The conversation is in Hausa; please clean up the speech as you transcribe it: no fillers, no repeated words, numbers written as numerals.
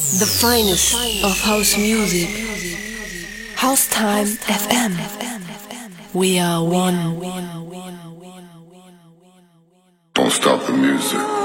The finest of house music. House Time FM. We are one. Don't stop the music.